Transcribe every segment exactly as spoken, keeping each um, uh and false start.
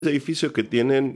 edificios que tienen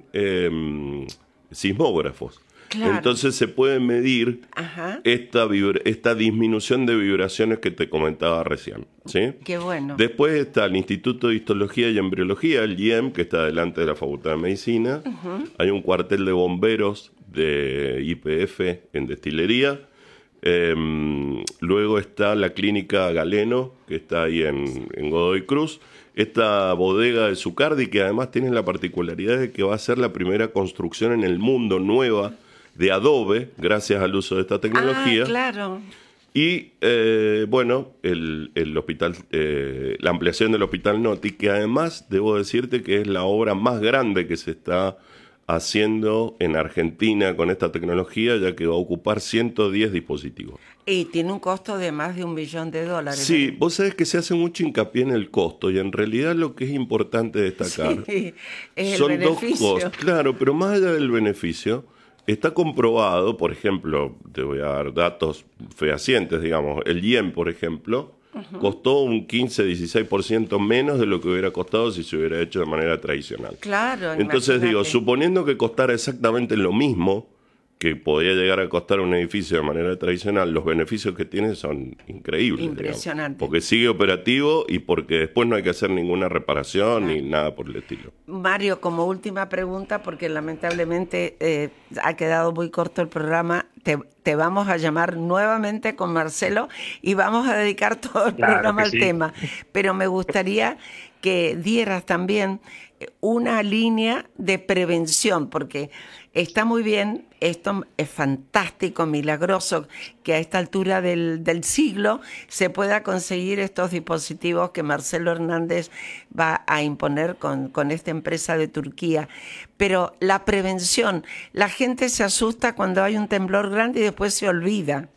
eh, sismógrafos. Claro. Entonces se puede medir Ajá. esta, vibra- esta disminución de vibraciones que te comentaba recién, ¿sí? Qué bueno. Después está el Instituto de Histología y Embriología, el I E M, que está delante de la Facultad de Medicina. Uh-huh. Hay un cuartel de bomberos de Y P F en Destilería. Eh, luego está la Clínica Galeno, que está ahí en, en Godoy Cruz. Esta bodega de Zucardi, que además tiene la particularidad de que va a ser la primera construcción en el mundo nueva de adobe, gracias al uso de esta tecnología. Ah, claro. Y, eh, bueno, el, el hospital, eh, la ampliación del Hospital Noti, que además, debo decirte que es la obra más grande que se está haciendo en Argentina con esta tecnología, ya que va a ocupar ciento diez dispositivos. Y tiene un costo de más de un millón de dólares. Sí, ¿verdad? vos sabés que se hace mucho hincapié en el costo, y en realidad lo que es importante destacar sí, es son el dos beneficio. cosas. Claro, pero más allá del beneficio, está comprobado, por ejemplo, te voy a dar datos fehacientes, digamos, el I E M, por ejemplo, uh-huh. costó un quince a dieciséis por ciento menos de lo que hubiera costado si se hubiera hecho de manera tradicional. Claro. Entonces imagínate. digo, suponiendo que costara exactamente lo mismo que podría llegar a costar un edificio de manera tradicional, los beneficios que tiene son increíbles. Impresionante. Digamos, porque sigue operativo y porque después no hay que hacer ninguna reparación claro. ni nada por el estilo. Mario, como última pregunta, porque lamentablemente eh, ha quedado muy corto el programa, te, te vamos a llamar nuevamente con Marcelo y vamos a dedicar todo el claro programa al sí. tema. Pero me gustaría que dieras también una línea de prevención, porque está muy bien, esto es fantástico, milagroso, que a esta altura del, del siglo se pueda conseguir estos dispositivos que Marcelo Hernández va a imponer con, con esta empresa de Turquía. Pero la prevención, la gente se asusta cuando hay un temblor grande y después se olvida.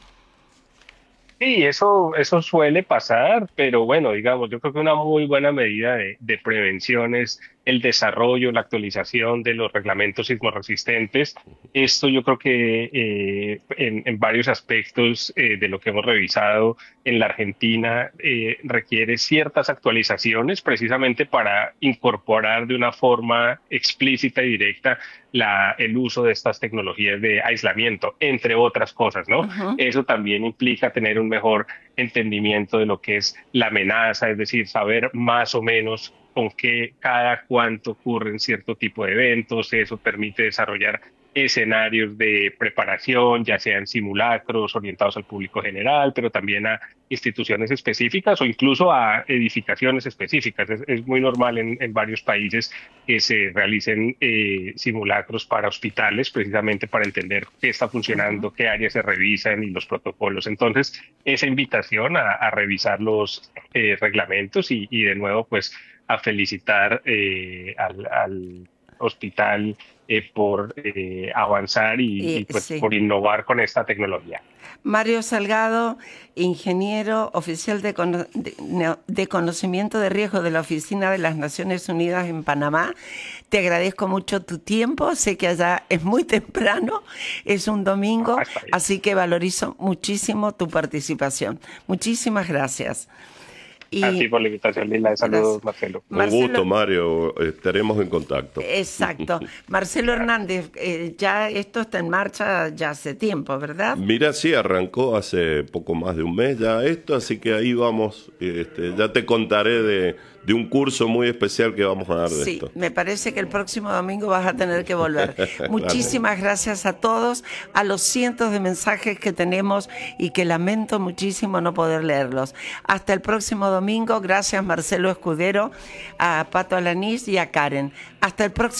Sí, eso, eso suele pasar, pero bueno, digamos, yo creo que una muy buena medida de, de prevención es el desarrollo, la actualización de los reglamentos sismorresistentes. Esto yo creo que eh, en, en varios aspectos eh, de lo que hemos revisado en la Argentina eh, requiere ciertas actualizaciones precisamente para incorporar de una forma explícita y directa la, el uso de estas tecnologías de aislamiento, entre otras cosas, ¿no? Uh-huh. Eso también implica tener un mejor entendimiento de lo que es la amenaza, es decir, saber más o menos con qué cada cuánto ocurren cierto tipo de eventos. Eso permite desarrollar escenarios de preparación, ya sean simulacros orientados al público general, pero también a instituciones específicas o incluso a edificaciones específicas. Es, es muy normal en, en varios países que se realicen eh, simulacros para hospitales, precisamente para entender qué está funcionando, uh-huh. qué áreas se revisan y los protocolos. Entonces, esa invitación a, a revisar los eh, reglamentos y, y de nuevo, pues, a felicitar eh, al, al hospital eh, por eh, avanzar y, y pues, sí. por innovar con esta tecnología. Mario Salgado, ingeniero oficial de, cono- de, de conocimiento de riesgo de la Oficina de las Naciones Unidas en Panamá. Te agradezco mucho tu tiempo. Sé que allá es muy temprano, es un domingo, ah, así que valorizo muchísimo tu participación. Muchísimas gracias. Y así por la invitación, Lila. Saludos, Marcelo. Un Marcelo, gusto, Mario. Estaremos en contacto. Exacto. Marcelo Hernández, eh, ya esto está en marcha ya hace tiempo, ¿verdad? Mira, sí, arrancó hace poco más de un mes ya esto, así que ahí vamos. Este, ya te contaré de, de un curso muy especial que vamos a dar de sí, esto. Sí, me parece que el próximo domingo vas a tener que volver. Muchísimas gracias a todos, a los cientos de mensajes que tenemos y que lamento muchísimo no poder leerlos. Hasta el próximo domingo. Domingo, gracias Marcelo Escudero, a Pato Alanís y a Karen. Hasta el próximo